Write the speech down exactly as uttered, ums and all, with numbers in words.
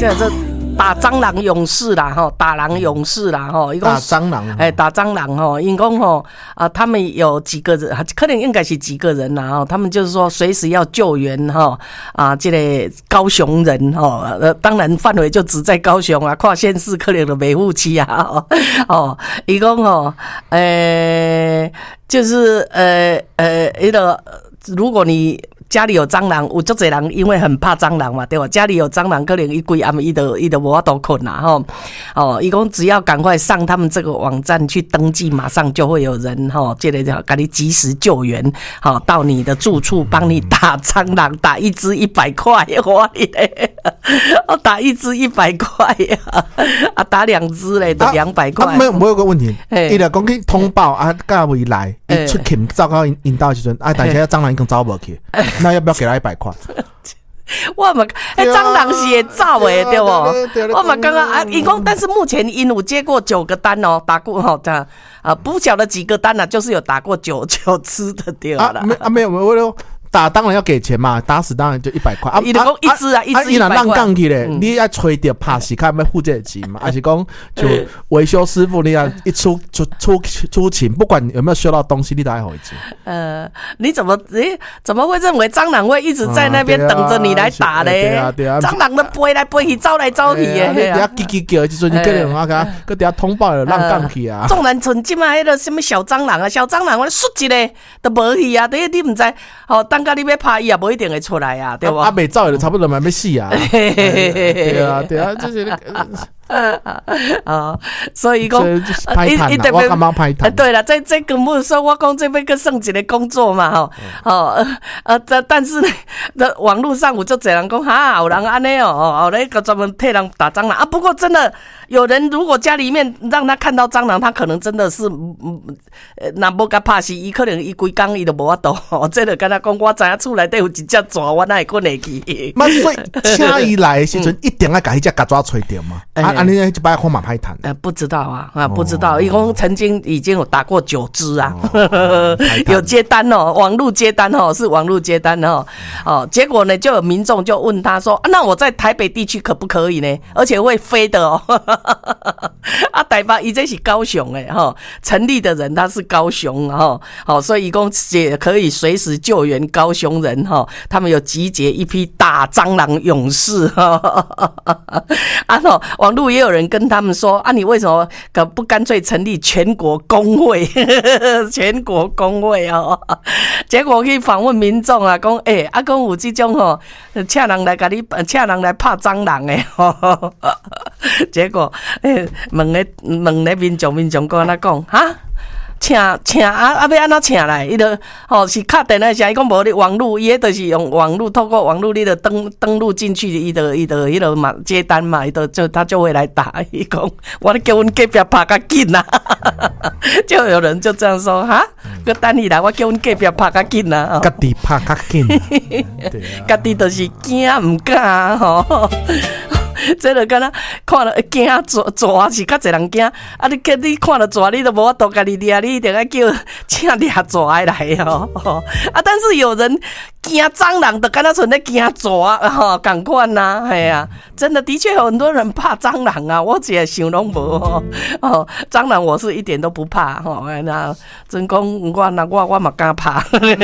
这这打蟑螂勇士啦，哈，打狼勇士啦，哈， 打蟑螂， 哎，打蟑螂哈，因公哈啊，他们有几个人，可能应该是几个人啦，哈，他们就是说随时要救援哈啊，这个高雄人哈，呃，当然范围就只在高雄啊，跨县市可能的维护期啊，哦，因公哈，呃，就是呃呃，一个如果你。家里有蟑螂，有足侪人因为很怕蟑螂嘛，对吧？家里有蟑螂，可能一规暗伊都伊都无法度困啦，吼哦，伊讲只要赶快上他们这个网站去登记，马上就会有人吼，这个叫给你及时救援，好到你的住处帮你打蟑螂，打一只一百块，哇嘞，哦打一只一百块啊，打两只嘞都两百块。 啊，没有，我有个问题，伊就讲去通报啊，到未来，伊出勤走到因兜时阵，啊，但是蟑螂已经走无去。那要不要给他一百块？ 我嘛，哎，蟑螂是会走的，对不？我嘛刚刚啊，因讲，但是目前因有接过九个单哦，打过哈，这样啊，不晓得几个单啊，就是有打过九九只的对了。 啊，没啊，没有，我有。打当然要给钱嘛，打死当然就一百块啊！ 伊就讲一只啊，一只一百块。 啊，伊若浪去咧，你要吹掉拍死，看要付这个钱嘛？还是讲就维修师傅，你要一出出出出勤，不管有没有修到东西，你都要回钱。 呃，你怎么诶怎么会认为蟑螂会一直在那边等着你来打咧？ 对啊对啊， 蟑螂都飞来飞去，走来走去的。 你等下叽叽叫，就说你个人啊，个个等下通报了浪杠去啊。 纵然存即卖迄个什么小蟑螂啊，小蟑螂我缩一个都无去啊，等于你唔知哦，等到你要拍伊也无一定会出来啊，对不？ 啊，未走就差不多嘛要死啊。对啊对啊，这是。 啊，所以讲， 歹趁啦，我感觉歹趁。 对了，这这根本说，我讲这边个算一个工作嘛，吼，哦，呃，这但是呢，这网络上有就这人讲，哈，有人安尼哦，哦，那个专门替人打蟑螂啊。不过真的有人，如果家里面让他看到蟑螂，他可能真的是，嗯，那无甲拍死，伊可能伊规工伊都无法度。哦，这个跟他讲，我知影厝内底有一只蛇，我哪会困会去？ 嘛，所以请伊来的时阵，一定要甲迄只曱甴吹掉嘛。啊，安尼一摆看嘛歹趁。 呃，不知道啊，啊，不知道，一共曾经已经有打过九只啊，有接单哦，网络接单哦，是网络接单哦，哦，结果呢，就有民众就问他说，啊，那我在台北地区可不可以呢？而且会飞的哦，啊，台北伊这是高雄诶，哈，成立的人他是高雄哈，好，所以一共也可以随时救援高雄人哈，他们有集结一批打蟑螂勇士哈，啊，喏，网络也有人跟他们说啊，你为什么不干脆成立全国工会？全国工会哦，结果去访问民众啊，讲诶，啊，讲有这种吼，请人来甲你，请人来拍蟑螂诶，吼，结果诶，问咧问咧民众，民众跟他讲哈。请请啊啊要安怎请来？伊就吼是敲电话声，伊讲无你网络，伊迄就是用网络，透过网络你就登登录进去，伊就伊就迄个嘛接单嘛，伊就就他就会来打。伊讲我咧叫阮隔壁拍较紧啦，就有人就这样说哈，个等你来，我叫阮隔壁拍较紧啦， 家己拍较紧， 家己就是惊唔敢吼。这个敢若看了惊蛇蛇是较侪人惊，啊你你看了蛇，你都无法度家己掠，你一定要叫请掠蛇的来哦。啊，但是有人惊蟑螂的，敢若像咧惊蛇吼，同款呐，系啊，真的的确有很多人怕蟑螂啊，我也想拢无哦。哦，蟑螂我是一点都不怕吼，那真讲我那我我嘛敢怕。